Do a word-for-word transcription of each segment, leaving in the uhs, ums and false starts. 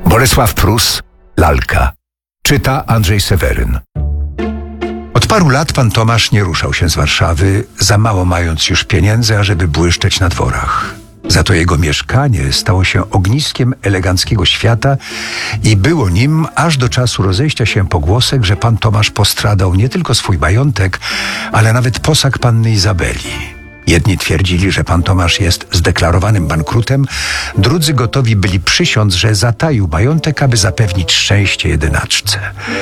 Bolesław Prus, Lalka. Czyta Andrzej Seweryn. Od paru lat pan Tomasz nie ruszał się z Warszawy, za mało mając już pieniędzy, ażeby błyszczeć na dworach. Za to jego mieszkanie stało się ogniskiem eleganckiego świata i było nim aż do czasu rozejścia się pogłosek, że pan Tomasz postradał nie tylko swój majątek, ale nawet posag panny Izabeli. Jedni twierdzili, że pan Tomasz jest zdeklarowanym bankrutem, drudzy gotowi byli przysiąc, że zataił majątek, aby zapewnić szczęście jedynaczce.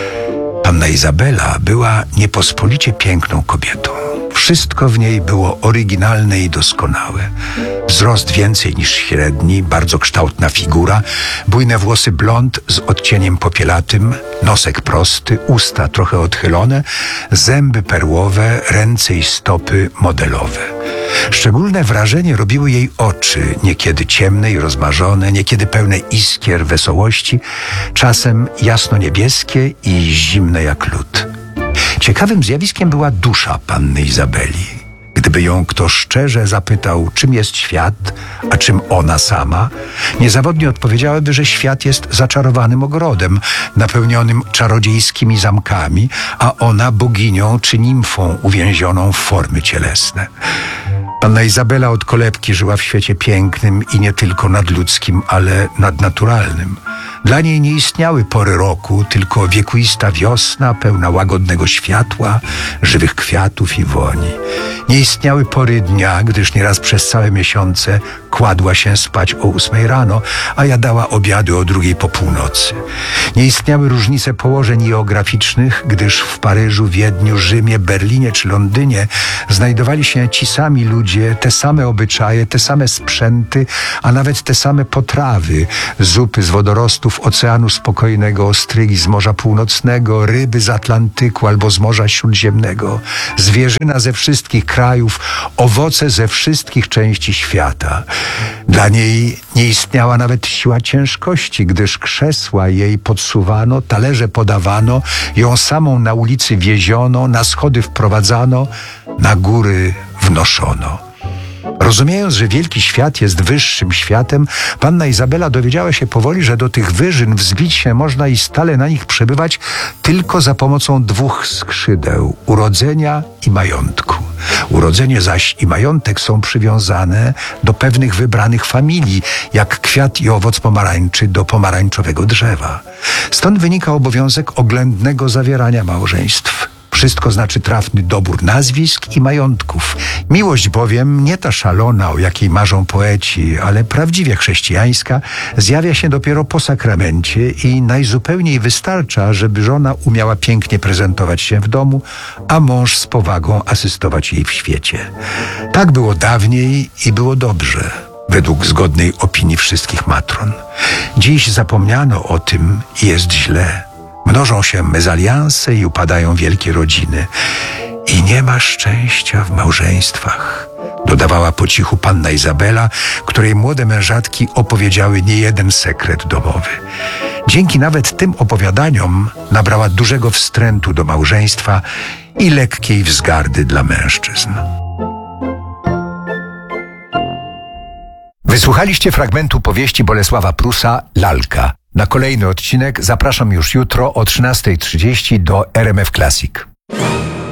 Panna Izabela była niepospolicie piękną kobietą. Wszystko w niej było oryginalne i doskonałe. Wzrost więcej niż średni, bardzo kształtna figura, bujne włosy blond z odcieniem popielatym, nosek prosty, usta trochę odchylone, zęby perłowe, ręce i stopy modelowe. Szczególne wrażenie robiły jej oczy, niekiedy ciemne i rozmarzone, niekiedy pełne iskier wesołości, czasem jasno-niebieskie i zimne jak lód. Ciekawym zjawiskiem była dusza panny Izabeli. Gdyby ją kto szczerze zapytał, czym jest świat, a czym ona sama, niezawodnie odpowiedziałaby, że świat jest zaczarowanym ogrodem, napełnionym czarodziejskimi zamkami, a ona boginią czy nimfą uwięzioną w formy cielesne. Panna Izabela od kolebki żyła w świecie pięknym i nie tylko nadludzkim, ale nadnaturalnym. Dla niej nie istniały pory roku, tylko wiekuista wiosna pełna łagodnego światła, żywych kwiatów i woni. Nie istniały pory dnia, gdyż nieraz przez całe miesiące kładła się spać o ósmej rano, a jadała obiady o drugiej po północy. Nie istniały różnice położeń geograficznych, gdyż w Paryżu, Wiedniu, Rzymie, Berlinie czy Londynie znajdowali się ci sami ludzie, te same obyczaje, te same sprzęty, a nawet te same potrawy, zupy z wodorostów Oceanu Spokojnego, ostrygi z Morza Północnego, ryby z Atlantyku albo z Morza Śródziemnego, zwierzyna ze wszystkich krajów, owoce ze wszystkich części świata. Dla niej nie istniała nawet siła ciężkości, gdyż krzesła jej podsuwano, talerze podawano, ją samą na ulicy wieziono, na schody wprowadzano, na góry wnoszono. Rozumiejąc, że wielki świat jest wyższym światem, panna Izabela dowiedziała się powoli, że do tych wyżyn wzbić się można i stale na nich przebywać tylko za pomocą dwóch skrzydeł – urodzenia i majątku. Urodzenie zaś i majątek są przywiązane do pewnych wybranych familii, jak kwiat i owoc pomarańczy do pomarańczowego drzewa. Stąd wynika obowiązek oględnego zawierania małżeństw. Wszystko znaczy trafny dobór nazwisk i majątków. Miłość bowiem, nie ta szalona, o jakiej marzą poeci, ale prawdziwie chrześcijańska, zjawia się dopiero po sakramencie i najzupełniej wystarcza, żeby żona umiała pięknie prezentować się w domu, a mąż z powagą asystować jej w świecie. Tak było dawniej i było dobrze, według zgodnej opinii wszystkich matron. Dziś zapomniano o tym i jest źle. Mnożą się mezalianse i upadają wielkie rodziny. I nie ma szczęścia w małżeństwach, dodawała po cichu panna Izabela, której młode mężatki opowiedziały niejeden sekret domowy. Dzięki nawet tym opowiadaniom nabrała dużego wstrętu do małżeństwa i lekkiej wzgardy dla mężczyzn. Wysłuchaliście fragmentu powieści Bolesława Prusa Lalka. Na kolejny odcinek zapraszam już jutro o trzynastej trzydzieści do R M F Classic.